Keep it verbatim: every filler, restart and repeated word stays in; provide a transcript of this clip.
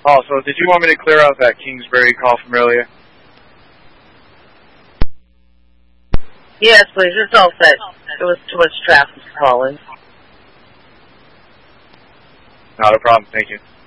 Also, did you want me to clear out that Kingsbury call from earlier? Yes, please. It's all set. There was too much traffic calling. Not a problem. Thank you.